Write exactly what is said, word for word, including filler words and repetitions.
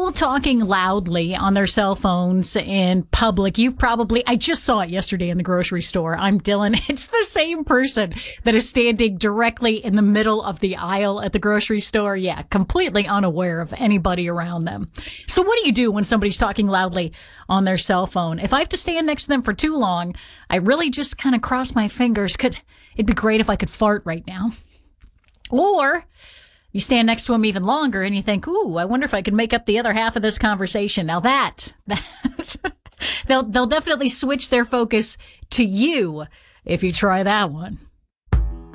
People talking loudly on their cell phones in public. You've probably, I just saw it yesterday in the grocery store. I'm Dylan. It's the same person that is standing directly in the middle of the aisle at the grocery store. Yeah, completely unaware of anybody around them. So what do you do when somebody's talking loudly on their cell phone? If I have to stand next to them for too long, I really just kind of cross my fingers. Could, it'd be great if I could fart right now. Or you stand next to them even longer and you think, ooh, I wonder if I can make up the other half of this conversation. Now that, that they'll, they'll definitely switch their focus to you if you try that one.